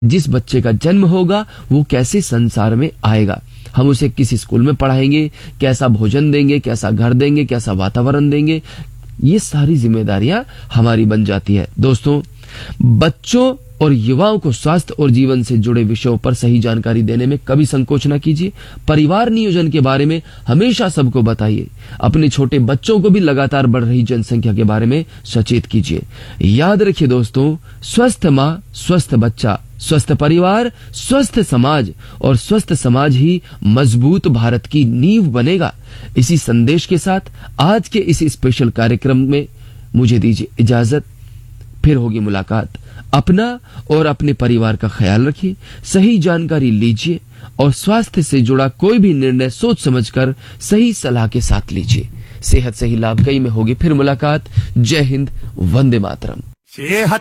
जिस बच्चे का जन्म होगा वो कैसे संसार में आएगा, हम उसे किस स्कूल में पढ़ाएंगे, कैसा भोजन देंगे, कैसा घर देंगे, कैसा वातावरण देंगे, ये सारी जिम्मेदारियां हमारी बन जाती है। दोस्तों, बच्चों और युवाओं को स्वास्थ्य और जीवन से जुड़े विषयों पर सही जानकारी देने में कभी संकोच न कीजिए। परिवार नियोजन के बारे में हमेशा सबको बताइए। अपने छोटे बच्चों को भी लगातार बढ़ रही जनसंख्या के बारे में सचेत कीजिए। याद रखिए दोस्तों, स्वस्थ माँ, स्वस्थ बच्चा, स्वस्थ परिवार, स्वस्थ समाज और स्वस्थ समाज ही मजबूत भारत की नींव बनेगा। इसी संदेश के साथ आज के इस स्पेशल कार्यक्रम में मुझे दीजिए इजाजत। फिर होगी मुलाकात। अपना और अपने परिवार का ख्याल रखिए, सही जानकारी लीजिए और स्वास्थ्य से जुड़ा कोई भी निर्णय सोच समझकर सही सलाह के साथ लीजिए। सेहत से ही लाभ, कई में होगी फिर मुलाकात। जय हिंद, वंदे मातरम।